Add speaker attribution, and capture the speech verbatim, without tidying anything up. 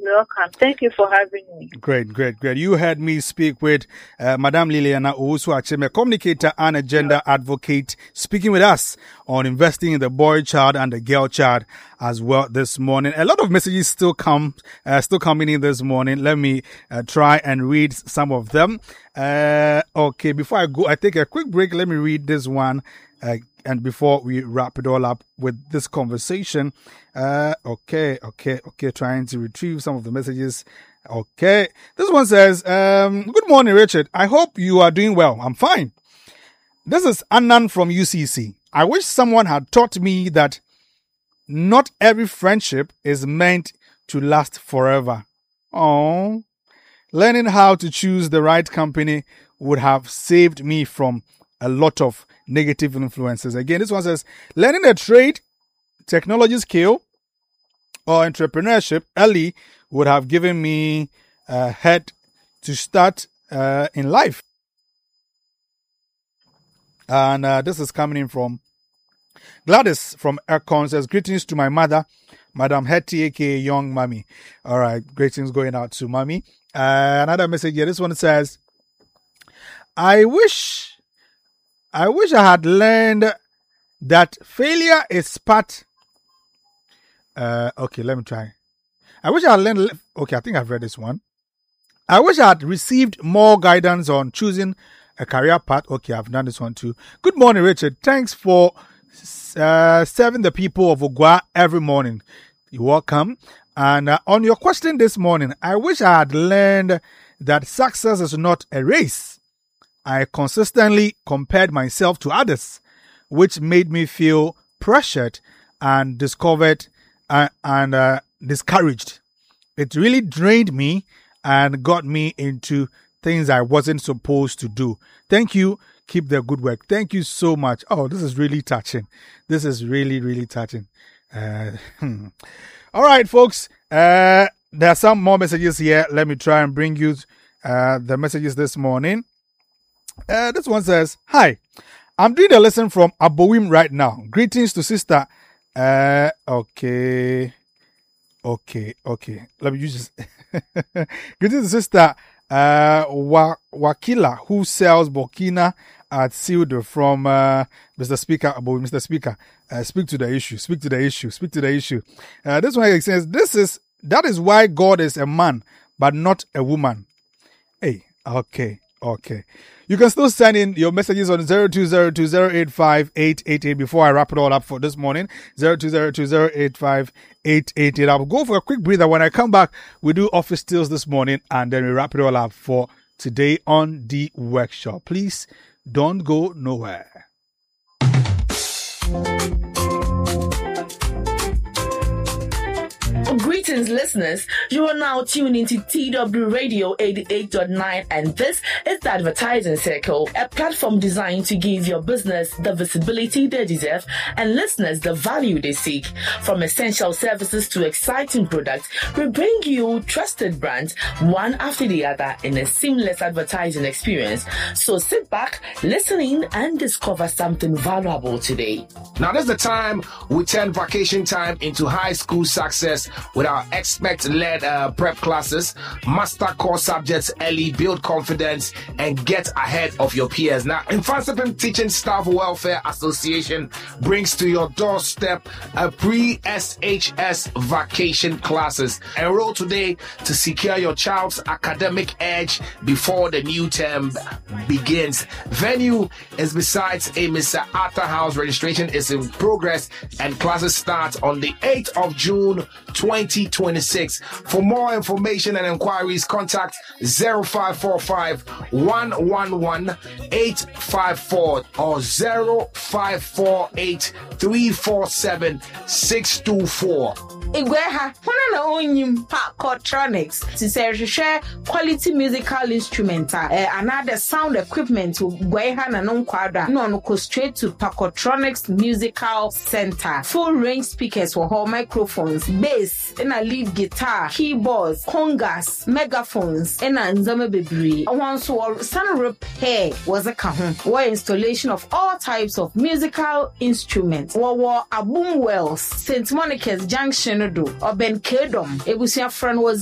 Speaker 1: Welcome. Thank you for having me.
Speaker 2: Great, great, great. You heard me speak with uh, Madame Liliana Owusu-Akyem, a communicator and a gender advocate, speaking with us on investing in the boy child and the girl child as well this morning. A lot of messages still come, uh, still coming in this morning. Let me uh, try and read some of them. Uh, okay, before I go, I take a quick break. Let me read this one. Uh, And before we wrap it all up with this conversation, uh, okay, okay, okay, trying to retrieve some of the messages. Okay. This one says, um, good morning, Richard. I hope you are doing well. I'm fine. This is Annan from U C C. I wish someone had taught me that not every friendship is meant to last forever. Oh, learning how to choose the right company would have saved me from a lot of negative influences. Again, this one says, learning a trade, technology skill, or entrepreneurship early would have given me a head to start uh, in life. And uh, this is coming in from Gladys from Ercon. Says, greetings to my mother, Madam Hetty, aka Young Mommy. All right, greetings going out to Mommy. Uh, another message here. This one says, I wish I wish I had learned that failure is part. Uh, okay, let me try. I wish I had learned. Okay, I think I've read this one. I wish I had received more guidance on choosing a career path. Okay, I've done this one too. Good morning, Richard. Thanks for uh, serving the people of Ogwa every morning. You're welcome. And uh, on your question this morning, I wish I had learned that success is not a race. I consistently compared myself to others, which made me feel pressured and discovered uh, and uh, discouraged. It really drained me and got me into things I wasn't supposed to do. Thank you. Keep the good work. Thank you so much. Oh, this is really touching. This is really, really touching. Uh, all right, folks. Uh, there are some more messages here. Let me try and bring you uh, the messages this morning. Uh, this one says, hi, I'm doing a lesson from Abowim right now. Greetings to sister. Uh, okay. Okay. Okay. Let me use this. Greetings to sister, uh, Wa- Wakila, who sells Burkina at Sildo from, uh, Mister Speaker, Abowim. Mister Speaker, uh, speak to the issue, speak to the issue, speak to the issue. Uh, this one says, this is, that is why God is a man, but not a woman. Hey, okay. Okay. You can still send in your messages on zero two zero two zero eight five eight eight eight before I wrap it all up for this morning. zero two zero two zero eight five eight eight eight. I'll go for a quick breather. When I come back, we do office deals this morning and then we wrap it all up for today on the workshop. Please don't go nowhere.
Speaker 3: Greetings, listeners. You are now tuned into T W Radio eighty-eight point nine, and this is the Advertising Circle, a platform designed to give your business the visibility they deserve and listeners the value they seek. From essential services to exciting products, we bring you trusted brands, one after the other, in a seamless advertising experience. So sit back, listen in, and discover something valuable today.
Speaker 4: Now, this is the time we turn vacation time into high school success with our expert-led uh, prep classes, master core subjects early, build confidence, and get ahead of your peers. Now, Infantsipim Teaching Staff Welfare Association brings to your doorstep a pre-S H S vacation classes. Enroll today to secure your child's academic edge before the new term begins. Venue is besides a Mister Arthur House. Registration is in progress and classes start on the eighth of June twenty twenty-six. For more information and inquiries, contact zero five four five, one one one, eight five four or zero five four eight, three four seven, six two four.
Speaker 5: Igweha, wana na onyim Parkotronics to say share quality musical instrument uh, another sound equipment to Igweha na non kwada no no go straight to Parkotronics Musical Center. Full range speakers for all microphones, bass, and a lead guitar, keyboards, congas, megaphones, and a nzame bebre. Once all sound repair was a kahun. Or installation of all types of musical instruments. Or war a boom wells, Saint Monica's Junction do or Ben Kedom. Ebusia friend was